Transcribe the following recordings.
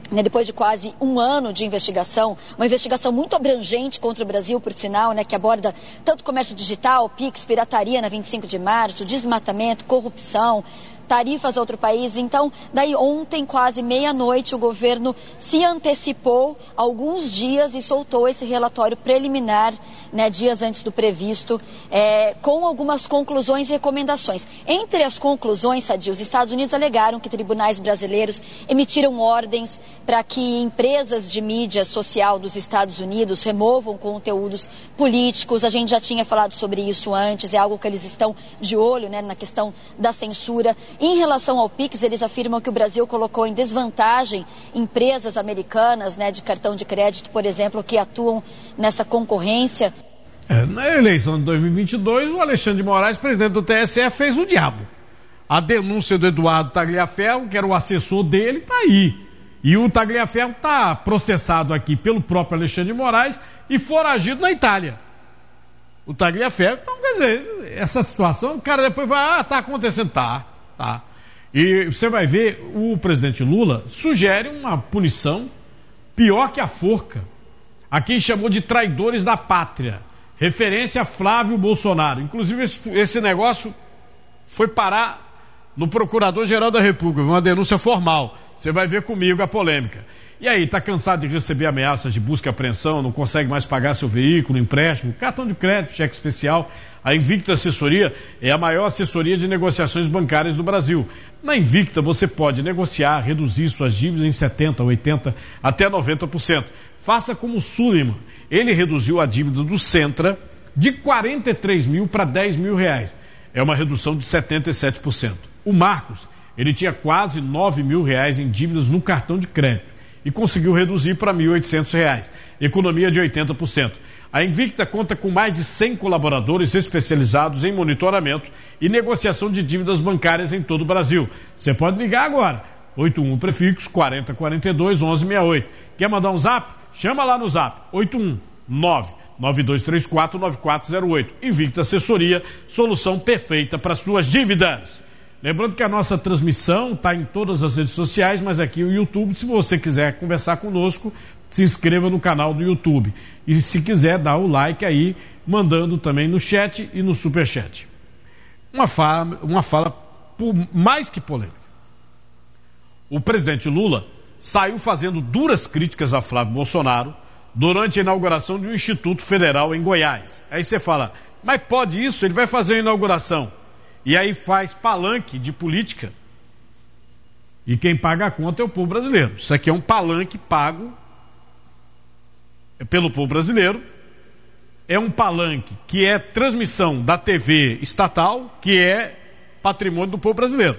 depois de quase um ano de investigação, uma investigação muito abrangente contra o Brasil, por sinal, que aborda tanto comércio digital, PIX, pirataria na 25 de março, desmatamento, corrupção, tarifas a outro país. Então, daí ontem, quase meia-noite, o governo se antecipou alguns dias e soltou esse relatório preliminar, dias antes do previsto, com algumas conclusões e recomendações. Entre as conclusões, Sadi, os Estados Unidos alegaram que tribunais brasileiros emitiram ordens para que empresas de mídia social dos Estados Unidos removam conteúdos políticos. A gente já tinha falado sobre isso antes, é algo que eles estão de olho, na questão da censura. Em relação ao PIX, eles afirmam que o Brasil colocou em desvantagem empresas americanas, de cartão de crédito, por exemplo, que atuam nessa concorrência. Na eleição de 2022, o Alexandre de Moraes, presidente do TSE, fez o diabo. A denúncia do Eduardo Tagliaferro, que era o assessor dele, está aí. E o Tagliaferro está processado aqui pelo próprio Alexandre de Moraes e foragido na Itália. O Tagliaferro, então, quer dizer, essa situação, o cara depois vai, está acontecendo, tá. E você vai ver, o presidente Lula sugere uma punição pior que a forca, a quem chamou de traidores da pátria, referência a Flávio Bolsonaro. Inclusive esse negócio foi parar no Procurador-Geral da República, uma denúncia formal. Você vai ver comigo a polêmica. E aí, está cansado de receber ameaças de busca e apreensão, não consegue mais pagar seu veículo, empréstimo, cartão de crédito, cheque especial. A Invicta Assessoria é a maior assessoria de negociações bancárias do Brasil. Na Invicta você pode negociar, reduzir suas dívidas em 70%, 80%, até 90%. Faça como o Suleiman. Ele reduziu a dívida do Centra de 43 mil para 10 mil reais. É uma redução de 77%. O Marcos, ele tinha quase 9 mil reais em dívidas no cartão de crédito e conseguiu reduzir para R$ 1.800, economia de 80%. A Invicta conta com mais de 100 colaboradores especializados em monitoramento e negociação de dívidas bancárias em todo o Brasil. Você pode ligar agora, 81 prefixo 4042 1168. Quer mandar um zap? Chama lá no zap, 819-9234-9408. Invicta Assessoria, solução perfeita para suas dívidas. Lembrando que a nossa transmissão está em todas as redes sociais, mas aqui o YouTube, se você quiser conversar conosco, se inscreva no canal do YouTube. E se quiser, dá o like aí, mandando também no chat e no superchat. Uma fala mais que polêmica. O presidente Lula saiu fazendo duras críticas a Flávio Bolsonaro durante a inauguração de um Instituto Federal em Goiás. Aí você fala, mas pode isso? Ele vai fazer a inauguração. E aí faz palanque de política. E quem paga a conta é o povo brasileiro. Isso aqui é um palanque pago pelo povo brasileiro. É um palanque que é transmissão da TV estatal, que é patrimônio do povo brasileiro.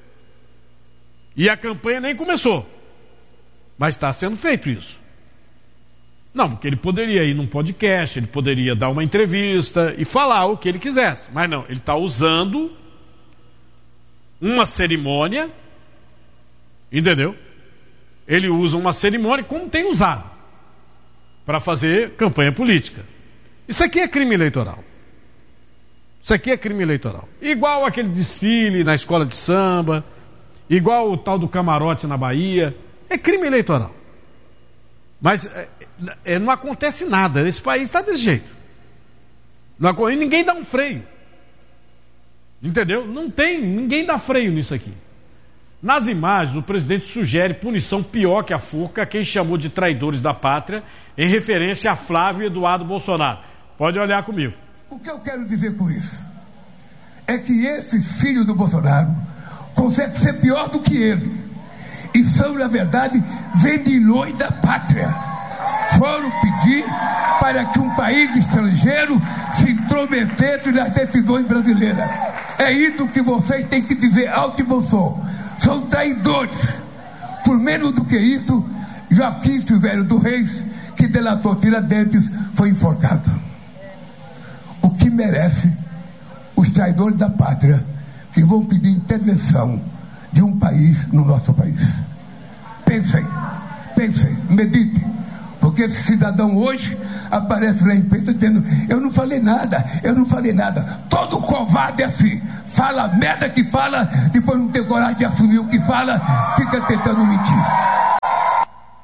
E a campanha nem começou. Mas está sendo feito isso. Não, porque ele poderia ir num podcast, ele poderia dar uma entrevista e falar o que ele quisesse. Mas não, ele está usando uma cerimônia, entendeu? Ele usa uma cerimônia como tem usado para fazer campanha política. Isso aqui é crime eleitoral. Isso aqui é crime eleitoral. Igual aquele desfile na escola de samba, igual o tal do camarote na Bahia, é crime eleitoral. Mas não acontece nada. Esse país está desse jeito. E ninguém dá um freio. Entendeu? Ninguém dá freio nisso aqui. Nas imagens, o presidente sugere punição pior que a forca a quem chamou de traidores da pátria, em referência a Flávio e Eduardo Bolsonaro. Pode olhar comigo. O que eu quero dizer com isso é que esses filhos do Bolsonaro conseguem ser pior do que ele. E são, na verdade, vendilhões da pátria. Foram pedir para que um país estrangeiro se intrometesse nas decisões brasileiras. É isso que vocês têm que dizer alto e bom som. São traidores. Por menos do que isso, Joaquim Silvério do Reis, que delatou Tiradentes, foi enforcado. O que merece os traidores da pátria que vão pedir intervenção de um país no nosso país. Pensem, meditem, porque esse cidadão hoje aparece na imprensa dizendo, eu não falei nada. Todo covarde é assim, fala a merda que fala, depois não tem coragem de assumir o que fala, fica tentando mentir.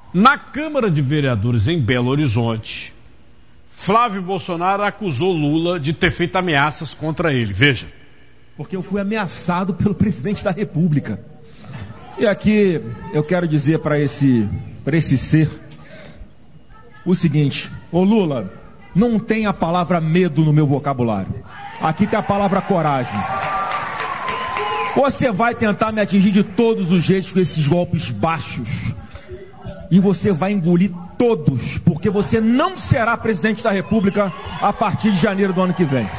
Na Câmara de Vereadores em Belo Horizonte, Flávio Bolsonaro acusou Lula de ter feito ameaças contra ele. Veja. Porque eu fui ameaçado pelo presidente da República. E aqui eu quero dizer para esse ser o seguinte: ô Lula, não tem a palavra medo no meu vocabulário. Aqui tem a palavra coragem. Você vai tentar me atingir de todos os jeitos com esses golpes baixos. E você vai engolir todos, porque você não será presidente da República a partir de janeiro do ano que vem.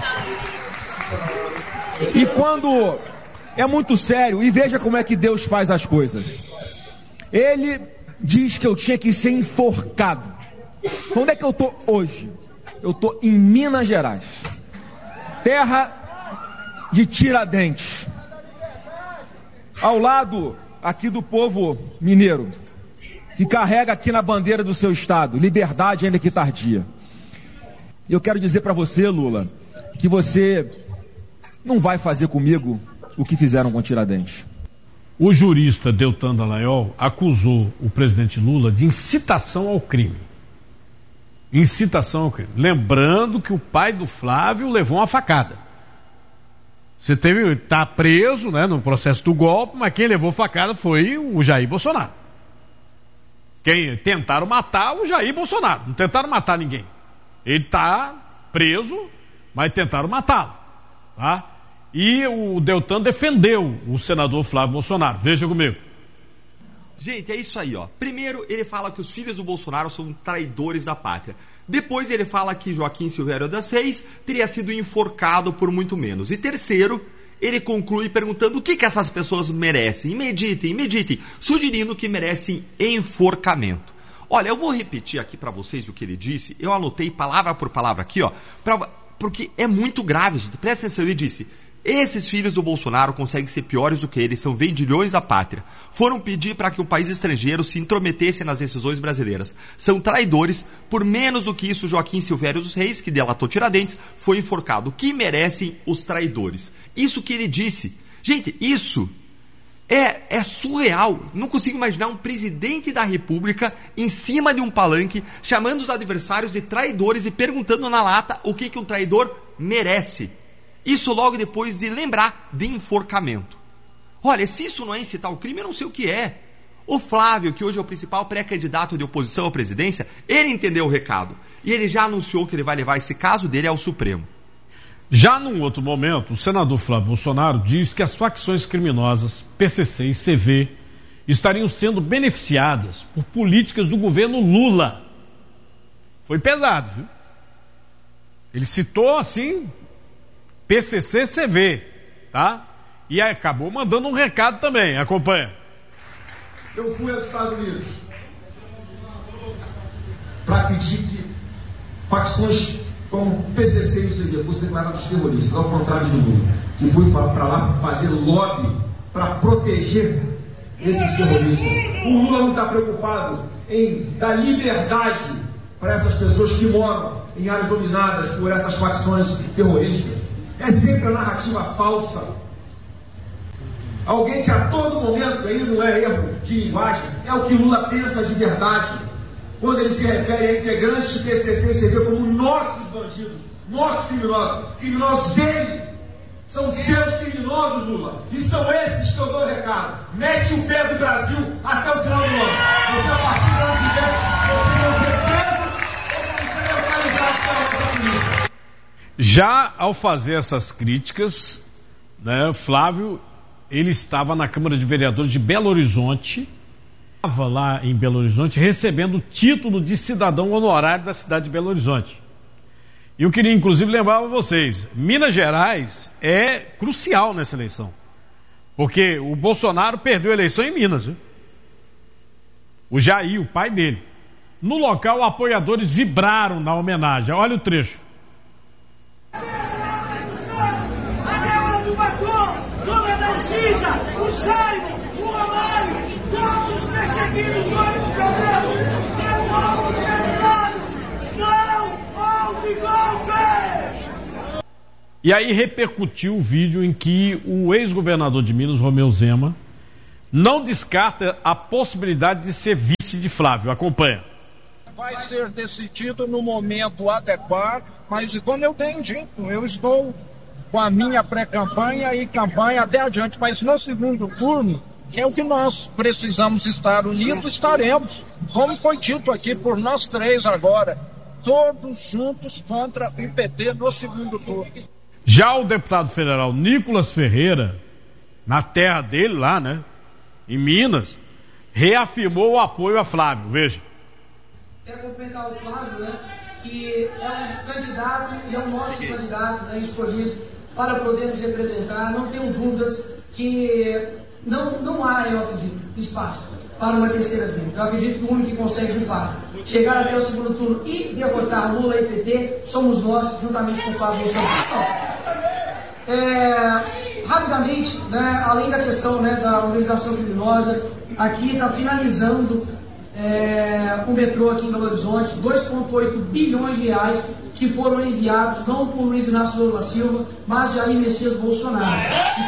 E quando é muito sério, e veja como é que Deus faz as coisas. Ele diz que eu tinha que ser enforcado. Onde é que eu estou hoje? Eu estou em Minas Gerais, terra de Tiradentes, ao lado aqui do povo mineiro, que carrega aqui na bandeira do seu estado, liberdade ainda que tardia. Eu quero dizer para você, Lula, que você não vai fazer comigo o que fizeram com Tiradentes. O jurista Deltan Dallagnol acusou o presidente Lula de incitação ao crime. Incitação ao crime. Lembrando que o pai do Flávio levou uma facada. Você está preso, né, no processo do golpe, mas quem levou facada foi o Jair Bolsonaro. Quem tentaram matar o Jair Bolsonaro. Não tentaram matar ninguém. Ele está preso, mas tentaram matá-lo. Tá? E o Deltan defendeu o senador Flávio Bolsonaro. Veja comigo. Gente, é isso aí, ó. Primeiro, ele fala que os filhos do Bolsonaro são traidores da pátria. Depois, ele fala que Joaquim Silvério das Reis teria sido enforcado por muito menos. E terceiro, ele conclui perguntando o que essas pessoas merecem. Meditem, sugerindo que merecem enforcamento. Olha, eu vou repetir aqui pra vocês o que ele disse. Eu anotei palavra por palavra aqui, ó, porque é muito grave, gente. Presta atenção, ele disse: esses filhos do Bolsonaro conseguem ser piores do que eles, são vendilhões da pátria. Foram pedir para que um país estrangeiro se intrometesse nas decisões brasileiras. São traidores. Por menos do que isso, Joaquim Silvério dos Reis, que delatou Tiradentes, foi enforcado. O que merecem os traidores? Isso que ele disse. Gente, isso é surreal. Não consigo imaginar um presidente da República em cima de um palanque, chamando os adversários de traidores e perguntando na lata o que um traidor merece. Isso logo depois de lembrar de enforcamento. Olha, se isso não é incitar o crime, eu não sei o que é. O Flávio, que hoje é o principal pré-candidato de oposição à presidência, ele entendeu o recado. E ele já anunciou que ele vai levar esse caso dele ao Supremo. Já num outro momento, o senador Flávio Bolsonaro diz que as facções criminosas PCC e CV estariam sendo beneficiadas por políticas do governo Lula. Foi pesado, viu? Ele citou assim PCC, CV, tá? E acabou mandando um recado também. Acompanha. Eu fui aos Estados Unidos para pedir que facções como PCC e o CV fossem declarados terroristas, ao contrário de Lula, que fui para lá fazer lobby para proteger esses terroristas. O Lula não está preocupado em dar liberdade para essas pessoas que moram em áreas dominadas por essas facções terroristas. É sempre a narrativa falsa. Alguém que a todo momento, aí não é erro de linguagem, é o que Lula pensa de verdade, quando ele se refere a integrantes de PCC e CV como nossos bandidos, nossos criminosos dele. São seus criminosos, Lula. E são esses que eu dou o recado. Mete o pé do Brasil até o final do ano. Porque a partir do ano que vem, vocês vão ser presos ou vão ser neutralizados pela nossa polícia. Já ao fazer essas críticas, né, Flávio, ele estava na Câmara de Vereadores de Belo Horizonte, estava lá em Belo Horizonte recebendo o título de cidadão honorário da cidade de Belo Horizonte. E eu queria inclusive lembrar a vocês, Minas Gerais é crucial nessa eleição, porque o Bolsonaro perdeu a eleição em Minas, viu? O Jair, o pai dele. No local, apoiadores vibraram na homenagem. Olha o trecho. O Simon, o Amário, todos os perseguidos do ônibus Sobrado, devolvam os resultados, não houve golpe! E aí repercutiu o vídeo em que o ex-governador de Minas, Romeu Zema, não descarta a possibilidade de ser vice disse de Flávio. Acompanha. Vai ser decidido no momento adequado, mas como eu tenho dito, eu estou com a minha pré-campanha e campanha até adiante, mas no segundo turno, que é o que nós precisamos estar unidos, estaremos, como foi dito aqui por nós três agora, todos juntos contra o PT no segundo turno. Já o deputado federal Nicolas Ferreira, na terra dele lá, né, em Minas, reafirmou o apoio a Flávio. Veja. Quero cumprimentar o Flávio, né, que é um candidato e é o nosso candidato, né, escolhido para poder nos representar. Não tenho dúvidas que não há, eu acredito, espaço para uma terceira via. Eu acredito que o único que consegue, de fato, chegar até o segundo turno e derrotar Lula e PT somos nós, juntamente com o Flávio Bolsonaro. Rapidamente, né, além da questão, né, da organização criminosa, aqui está finalizando o metrô aqui em Belo Horizonte, 2,8 bilhões de reais que foram enviados não por Luiz Inácio Lula da Silva, mas Jair Messias Bolsonaro.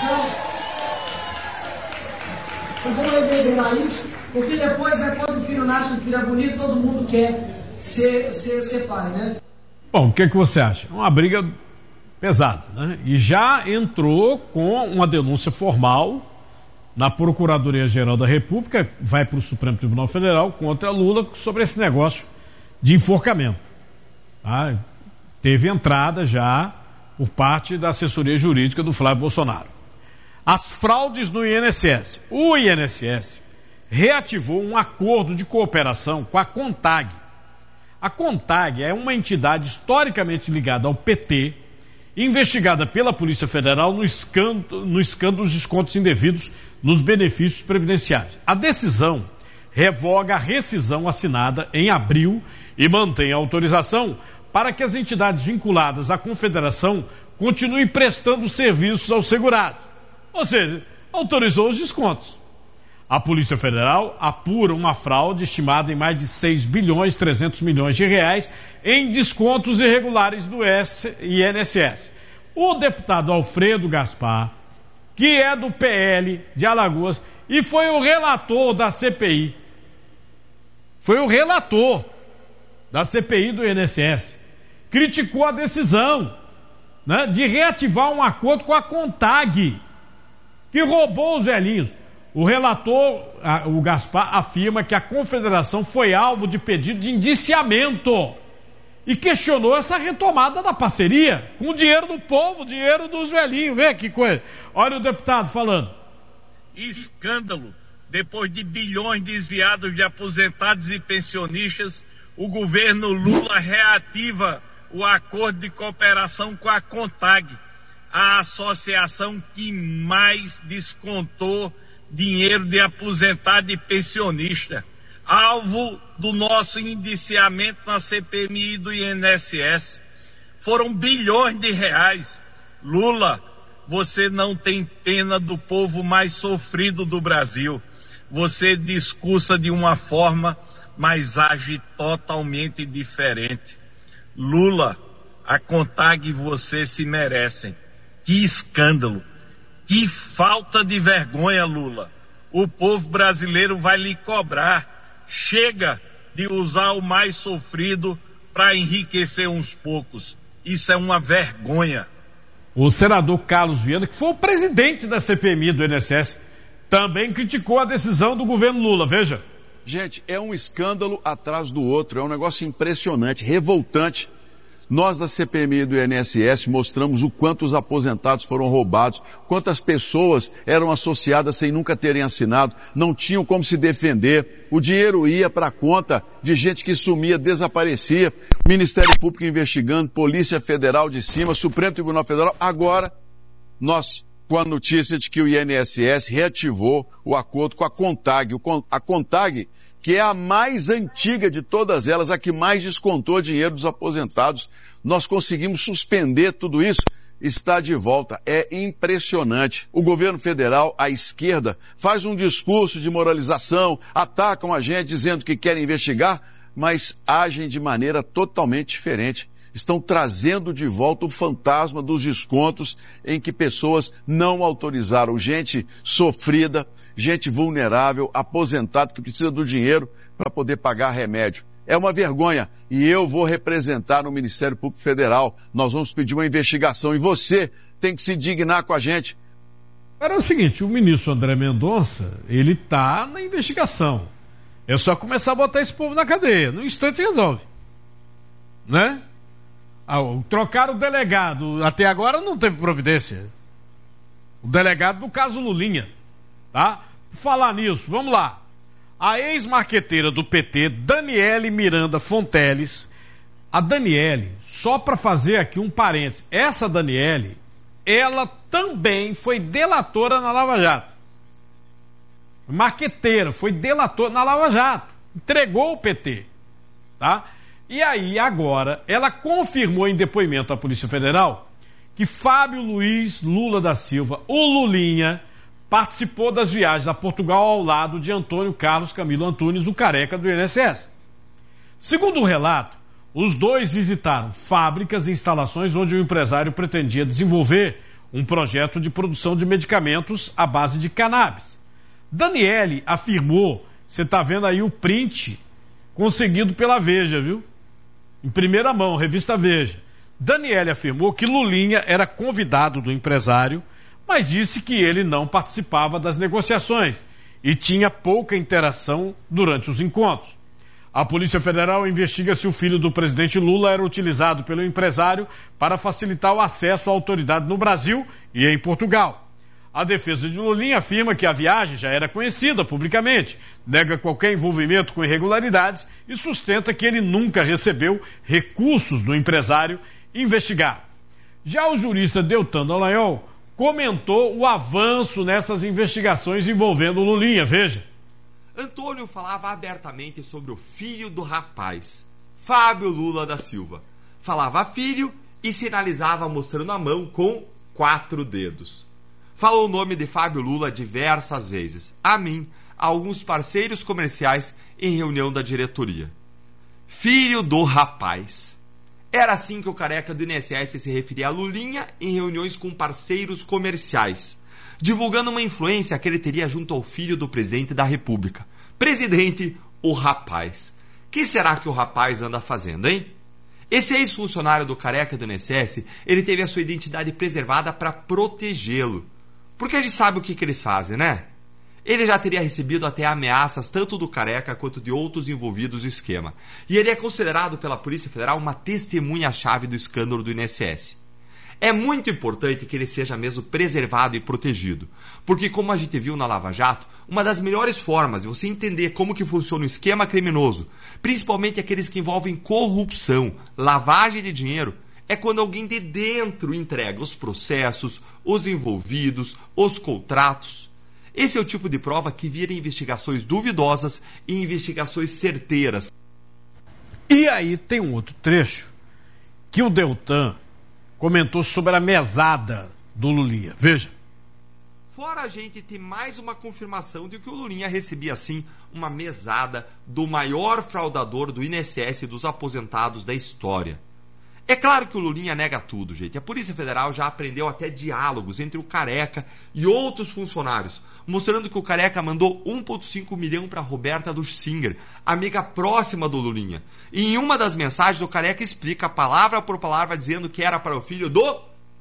Então vamos reverberar isso, porque depois, né, quando o filho nasce, o filho é bonito, todo mundo quer ser pai, né? Bom, o que você acha? Uma briga pesada, né? E já entrou com uma denúncia formal na Procuradoria-Geral da República, vai para o Supremo Tribunal Federal contra Lula sobre esse negócio de enforcamento. Tá? Teve entrada já por parte da assessoria jurídica do Flávio Bolsonaro. As fraudes no INSS. O INSS reativou um acordo de cooperação com a CONTAG. A CONTAG é uma entidade historicamente ligada ao PT, investigada pela Polícia Federal no escândalo dos descontos indevidos nos benefícios previdenciários. A decisão revoga a rescisão assinada em abril e mantém a autorização para que as entidades vinculadas à confederação continuem prestando serviços aos segurados. Ou seja, autorizou os descontos. A Polícia Federal apura uma fraude estimada em mais de 6 bilhões 300 milhões de reais em descontos irregulares do INSS. O deputado Alfredo Gaspar, que é do PL de Alagoas e foi o relator da CPI, do INSS, criticou a decisão, né, de reativar um acordo com a CONTAG, que roubou os velhinhos. O relator, o Gaspar, afirma que a confederação foi alvo de pedido de indiciamento e questionou essa retomada da parceria com o dinheiro do povo, o dinheiro dos velhinhos. Vê que coisa. Olha o deputado falando. Escândalo. Depois de bilhões desviados de aposentados e pensionistas, o governo Lula reativa o acordo de cooperação com a CONTAG, a associação que mais descontou dinheiro de aposentado e pensionista, alvo do nosso indiciamento na CPMI do INSS. Foram bilhões de reais. Lula, você não tem pena do povo mais sofrido do Brasil. Você discursa de uma forma, mas age totalmente diferente. Lula, a CONTAG e você se merecem. Que escândalo! Que falta de vergonha, Lula. O povo brasileiro vai lhe cobrar. Chega de usar o mais sofrido para enriquecer uns poucos. Isso é uma vergonha. O senador Carlos Viana, que foi o presidente da CPMI do INSS, também criticou a decisão do governo Lula. Veja. Gente, é um escândalo atrás do outro. É um negócio impressionante, revoltante. Nós da CPMI do INSS mostramos o quanto os aposentados foram roubados, quantas pessoas eram associadas sem nunca terem assinado, não tinham como se defender, o dinheiro ia para a conta de gente que sumia, desaparecia, Ministério Público investigando, Polícia Federal de cima, Supremo Tribunal Federal. Agora, nós, com a notícia de que o INSS reativou o acordo com a CONTAG. A CONTAG, que é a mais antiga de todas elas, a que mais descontou dinheiro dos aposentados. Nós conseguimos suspender tudo isso, está de volta. É impressionante. O governo federal, a esquerda, faz um discurso de moralização, atacam a gente dizendo que querem investigar, mas agem de maneira totalmente diferente. Estão trazendo de volta o fantasma dos descontos em que pessoas não autorizaram. Gente sofrida, gente vulnerável, aposentado que precisa do dinheiro, para poder pagar remédio. É uma vergonha. E eu vou representar no Ministério Público Federal. Nós vamos pedir uma investigação e você tem que se dignar com a gente. Agora é o seguinte, o ministro André Mendonça, ele está na investigação. É só começar a botar esse povo na cadeia. No instante resolve. Né? Trocaram o delegado. Até agora não teve providência. O delegado do caso Lulinha. Tá? Falar nisso, vamos lá. A ex-marqueteira do PT, Daniele Miranda Fonteles. A Daniele, só para fazer aqui um parênteses, essa Daniele, ela também foi delatora na Lava Jato. Marqueteira, foi delatora na Lava Jato. Entregou o PT. Tá? E aí, agora, ela confirmou em depoimento à Polícia Federal que Fábio Luiz Lula da Silva, o Lulinha, participou das viagens a Portugal ao lado de Antônio Carlos Camilo Antunes, o careca do INSS. Segundo o relato, os dois visitaram fábricas e instalações onde o empresário pretendia desenvolver um projeto de produção de medicamentos à base de cannabis. Daniele afirmou, você está vendo aí o print conseguido pela Veja, viu? Em primeira mão, revista Veja. Daniele afirmou que Lulinha era convidado do empresário, mas disse que ele não participava das negociações e tinha pouca interação durante os encontros. A Polícia Federal investiga se o filho do presidente Lula era utilizado pelo empresário para facilitar o acesso à autoridade no Brasil e em Portugal. A defesa de Lulinha afirma que a viagem já era conhecida publicamente, nega qualquer envolvimento com irregularidades e sustenta que ele nunca recebeu recursos do empresário investigado. Já o jurista Deltan Dallagnol comentou o avanço nessas investigações envolvendo Lulinha. Veja. Antônio falava abertamente sobre o filho do rapaz, Fábio Lula da Silva. Falava filho e sinalizava mostrando a mão com 4 dedos. Falou o nome de Fábio Lula diversas vezes, a mim, a alguns parceiros comerciais em reunião da diretoria. Filho do rapaz. Era assim que o careca do INSS se referia a Lulinha em reuniões com parceiros comerciais, divulgando uma influência que ele teria junto ao filho do presidente da República. Presidente, o rapaz. Que será que o rapaz anda fazendo, hein? Esse ex-funcionário do careca do INSS, ele teve a sua identidade preservada para protegê-lo. Porque a gente sabe o que eles fazem, né? Ele já teria recebido até ameaças tanto do careca quanto de outros envolvidos no esquema. E ele é considerado pela Polícia Federal uma testemunha-chave do escândalo do INSS. É muito importante que ele seja mesmo preservado e protegido. Porque, como a gente viu na Lava Jato, uma das melhores formas de você entender como que funciona o esquema criminoso, principalmente aqueles que envolvem corrupção, lavagem de dinheiro, é quando alguém de dentro entrega os processos, os envolvidos, os contratos. Esse é o tipo de prova que vira investigações duvidosas e investigações certeiras. E aí tem um outro trecho que o Deltan comentou sobre a mesada do Lulinha. Veja. Fora a gente ter mais uma confirmação de que o Lulinha recebia, sim, uma mesada do maior fraudador do INSS e dos aposentados da história. É claro que o Lulinha nega tudo, gente. A Polícia Federal já aprendeu até diálogos entre o careca e outros funcionários, mostrando que o careca mandou 1,5 milhão para Roberta Luxinger, amiga próxima do Lulinha. E em uma das mensagens, o careca explica palavra por palavra, dizendo que era para o filho do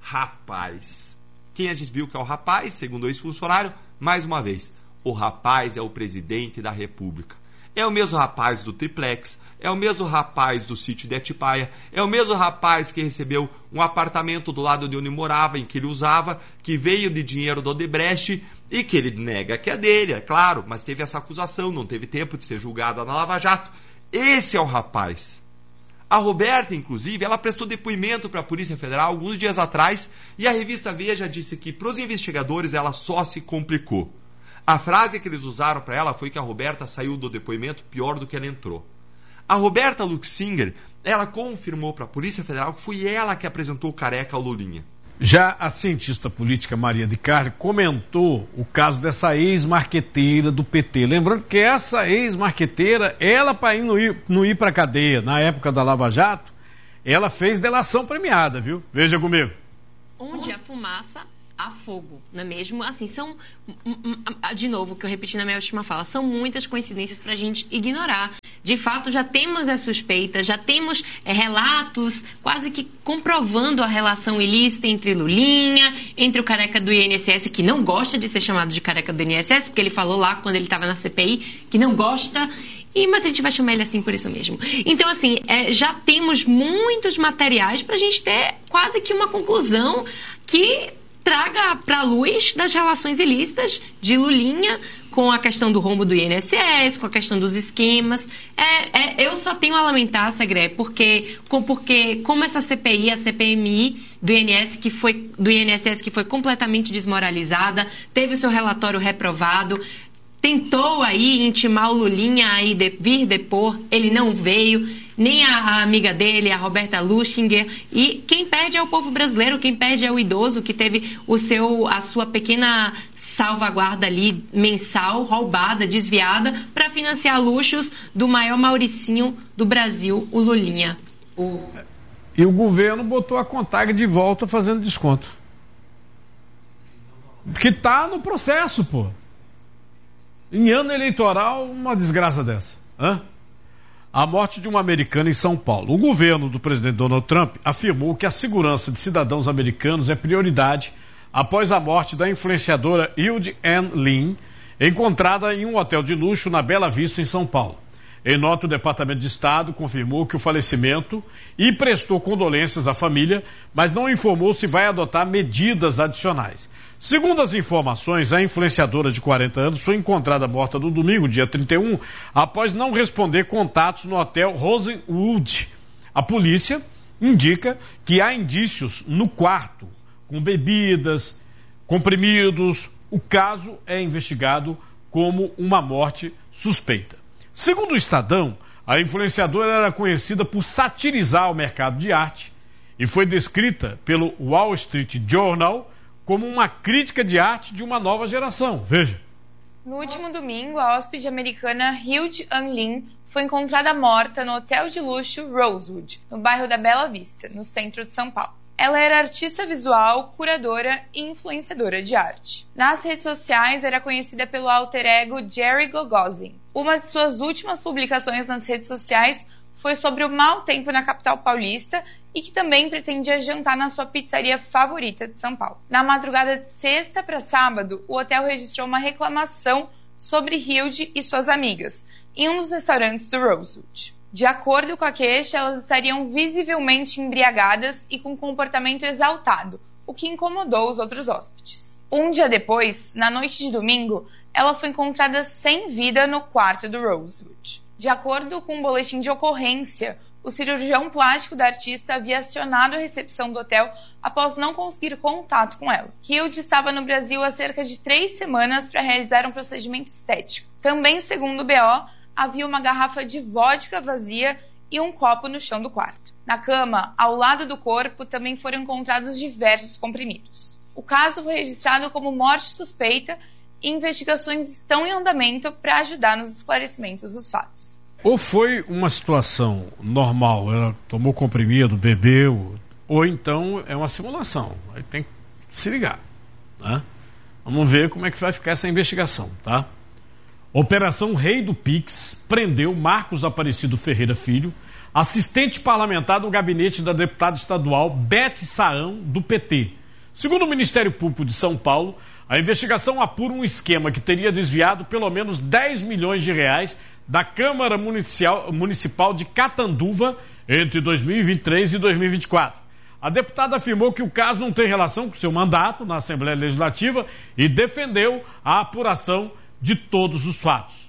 rapaz. Quem a gente viu que é o rapaz, segundo o ex-funcionário, mais uma vez, o rapaz é o presidente da República. É o mesmo rapaz do triplex, é o mesmo rapaz do sítio de Atibaia, é o mesmo rapaz que recebeu um apartamento do lado de onde morava, em que ele usava, que veio de dinheiro do Odebrecht e que ele nega que é dele, é claro, mas teve essa acusação, não teve tempo de ser julgada na Lava Jato. Esse é o rapaz. A Roberta, inclusive, ela prestou depoimento para a Polícia Federal alguns dias atrás e a revista Veja disse que para os investigadores ela só se complicou. A frase que eles usaram para ela foi que a Roberta saiu do depoimento pior do que ela entrou. A Roberta Luxinger, ela confirmou para a Polícia Federal que foi ela que apresentou o careca ao Lulinha. Já a cientista política Maria de Carli comentou o caso dessa ex-marqueteira do PT. Lembrando que essa ex-marqueteira, ela para não ir para a cadeia na época da Lava Jato, ela fez delação premiada, viu? Veja comigo. Onde a fumaça, a fogo, não é mesmo? Assim, são, de novo, o que eu repeti na minha última fala, são muitas coincidências para a gente ignorar. De fato, já temos as suspeitas, já temos relatos quase que comprovando a relação ilícita entre Lulinha, entre o careca do INSS, que não gosta de ser chamado de careca do INSS, porque ele falou lá, quando ele estava na CPI, que não gosta, mas a gente vai chamar ele assim por isso mesmo. Então, assim, já temos muitos materiais para a gente ter quase que uma conclusão que traga para a luz das relações ilícitas de Lulinha com a questão do rombo do INSS, com a questão dos esquemas. Eu só tenho a lamentar, Segre, porque como essa CPI, a CPMI do INSS que foi completamente desmoralizada, teve o seu relatório reprovado, tentou aí intimar o Lulinha a vir depor, ele não veio, nem a amiga dele, a Roberta Luchinger, e quem perde é o povo brasileiro, quem perde é o idoso que teve a sua pequena salvaguarda ali mensal, roubada, desviada, para financiar luxos do maior Mauricinho do Brasil, o Lulinha. E o governo botou a CONTAG de volta fazendo desconto. Que tá no processo, pô. Em ano eleitoral, uma desgraça dessa. A morte de uma americana em São Paulo. O governo do presidente Donald Trump afirmou que a segurança de cidadãos americanos é prioridade após a morte da influenciadora Hilde Ann Lin, encontrada em um hotel de luxo na Bela Vista, em São Paulo. Em nota, o Departamento de Estado confirmou que o falecimento e prestou condolências à família, mas não informou se vai adotar medidas adicionais. Segundo as informações, a influenciadora de 40 anos foi encontrada morta no domingo, dia 31, após não responder contatos no hotel Rosewood. A polícia indica que há indícios no quarto, com bebidas, comprimidos. O caso é investigado como uma morte suspeita. Segundo o Estadão, a influenciadora era conhecida por satirizar o mercado de arte e foi descrita pelo Wall Street Journal como uma crítica de arte de uma nova geração. Veja. No último domingo, a hóspede americana Hilde Ann Lin foi encontrada morta no hotel de luxo Rosewood, no bairro da Bela Vista, no centro de São Paulo. Ela era artista visual, curadora e influenciadora de arte. Nas redes sociais, era conhecida pelo alter ego Jerry Gogozin. Uma de suas últimas publicações nas redes sociais foi sobre o mau tempo na capital paulista e que também pretendia jantar na sua pizzaria favorita de São Paulo. Na madrugada de sexta para sábado, o hotel registrou uma reclamação sobre Hilde e suas amigas em um dos restaurantes do Rosewood. De acordo com a queixa, elas estariam visivelmente embriagadas e com comportamento exaltado, o que incomodou os outros hóspedes. Um dia depois, na noite de domingo, ela foi encontrada sem vida no quarto do Rosewood. De acordo com um boletim de ocorrência, o cirurgião plástico da artista havia acionado a recepção do hotel após não conseguir contato com ela. Hilde estava no Brasil há cerca de 3 semanas para realizar um procedimento estético. Também, segundo o BO, havia uma garrafa de vodka vazia e um copo no chão do quarto. Na cama, ao lado do corpo, também foram encontrados diversos comprimidos. O caso foi registrado como morte suspeita e investigações estão em andamento para ajudar nos esclarecimentos dos fatos. Ou foi uma situação normal, ela tomou comprimido, bebeu, ou então é uma simulação. Aí tem que se ligar, né? Vamos ver como é que vai ficar essa investigação, tá? Operação Rei do Pix prendeu Marcos Aparecido Ferreira Filho, assistente parlamentar do gabinete da deputada estadual Beth Saão, do PT. Segundo o Ministério Público de São Paulo, a investigação apura um esquema que teria desviado pelo menos 10 milhões de reais da Câmara Municipal de Catanduva entre 2023 e 2024. A deputada afirmou que o caso não tem relação com seu mandato na Assembleia Legislativa e defendeu a apuração de todos os fatos.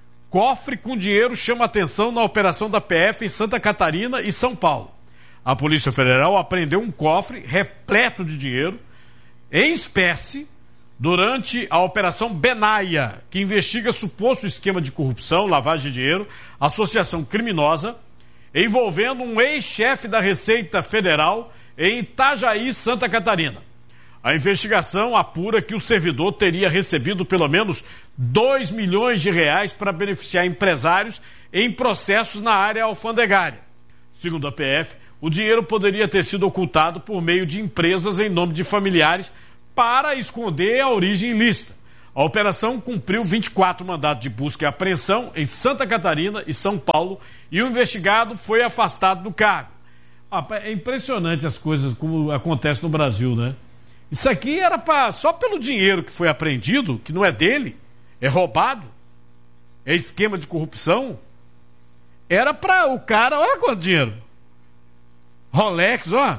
Cofre com dinheiro chama atenção na operação da PF em Santa Catarina e São Paulo. A Polícia Federal apreendeu um cofre repleto de dinheiro em espécie durante a Operação Benaia, que investiga suposto esquema de corrupção, lavagem de dinheiro, associação criminosa, envolvendo um ex-chefe da Receita Federal em Itajaí, Santa Catarina. A investigação apura que o servidor teria recebido pelo menos 2 milhões de reais para beneficiar empresários em processos na área alfandegária. Segundo a PF, o dinheiro poderia ter sido ocultado por meio de empresas em nome de familiares para esconder a origem ilícita. A operação cumpriu 24 mandados de busca e apreensão em Santa Catarina e São Paulo e o investigado foi afastado do cargo. É impressionante as coisas como acontece no Brasil, né? Isso aqui era só pelo dinheiro que foi apreendido, que não é dele, é roubado, é esquema de corrupção. Era para o cara, olha quanto dinheiro. Rolex, ó.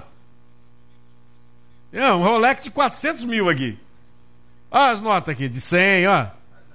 Um Rolex de 400 mil aqui. Olha as notas aqui, de 100, ó.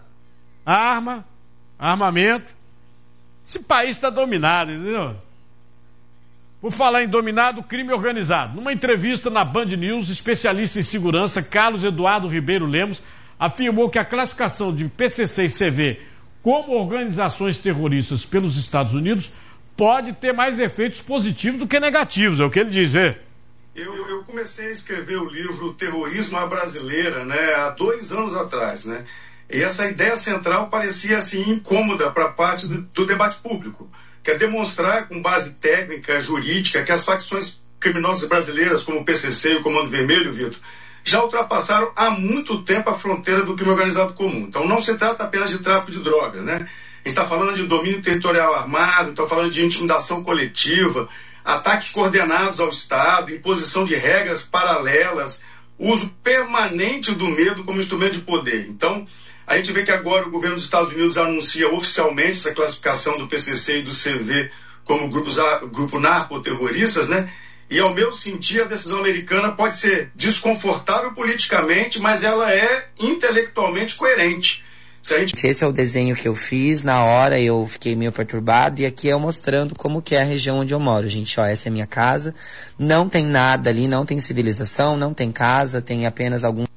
Armamento. Esse país está dominado, entendeu? Por falar em dominado, crime organizado. Numa entrevista na Band News, especialista em segurança, Carlos Eduardo Ribeiro Lemos, afirmou que a classificação de PCC e CV como organizações terroristas pelos Estados Unidos pode ter mais efeitos positivos do que negativos. É o que ele diz, é. Eu comecei a escrever o livro Terrorismo à Brasileira, né, há 2 anos atrás, né? E essa ideia central parecia assim incômoda para parte do debate público, que é demonstrar com base técnica, jurídica, que as facções criminosas brasileiras, como o PCC e o Comando Vermelho, Vitor, já ultrapassaram há muito tempo a fronteira do crime organizado comum. Então não se trata apenas de tráfico de drogas, né? A gente está falando de domínio territorial armado, está falando de intimidação coletiva, ataques coordenados ao Estado, imposição de regras paralelas, uso permanente do medo como instrumento de poder. Então, a gente vê que agora o governo dos Estados Unidos anuncia oficialmente essa classificação do PCC e do CV como grupo narcoterroristas, né? E, ao meu sentir, a decisão americana pode ser desconfortável politicamente, mas ela é intelectualmente coerente. Esse é o desenho que eu fiz, na hora eu fiquei meio perturbado, e aqui eu mostrando como que é a região onde eu moro, gente, ó, essa é a minha casa, não tem nada ali, não tem civilização, não tem casa, tem apenas algum